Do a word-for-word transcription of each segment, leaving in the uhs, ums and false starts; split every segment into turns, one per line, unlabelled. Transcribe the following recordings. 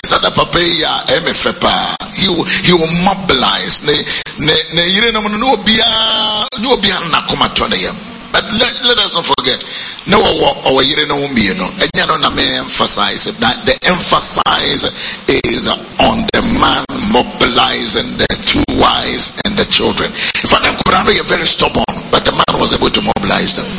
Sada Papaya M F A. He will he will mobilize ne ne ne yire no no bia no bia nakomatone. But let, let us not forget, no our yire no me no. Enya no na me emphasize that the emphasis is on the man mobilizing the two wives and the children. If I am Quran, you're very stubborn, but the man was able to mobilize them.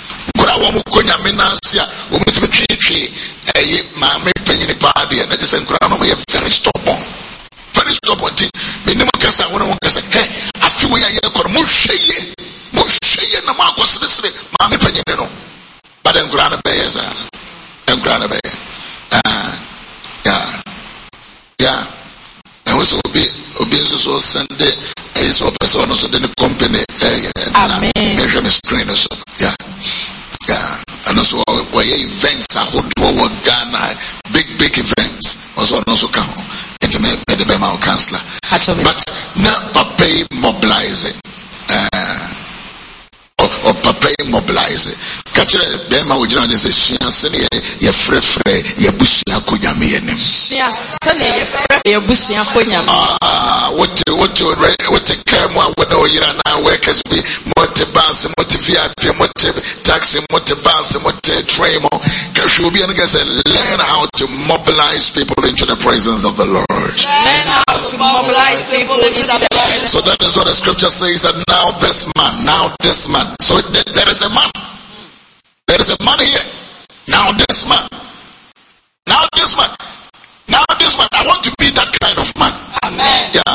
Very stubborn. Very stubborn. Minimum kasa wana wakasa. Hey, afiwe ya yeko no musheye. Musheye na mako sisire. Mami penye no. But en grana beye sa. En grana beye. Ah, yeah, yeah. And also be obi so send is a person so the company. Amen. Measure the screen also. Yeah, yeah. And also where events are who do Ghana, big big events. Also also come. The Bema Councillor. But now Papa mobilizing. Uh, or, or Papa mobilizing. Catch the Bema would not say, she has said, ye free free, ye bushy, I could yam in him. She has said, ye free, ye bushy, I could yam. Ah, what you, what you, what you care more when you are now workers be motivas, motivia, motive, taxi, motivas, motive, train more. Because you will be learn how to mobilize people into the presence of the Lord.
Learn how to mobilize people into the presence.
So that is what the scripture says, that now this man, now this man. So th- there is a man. There is a man here. Now this man. Now this man. Now this man. I want to be that kind of man.
Amen.
Yeah.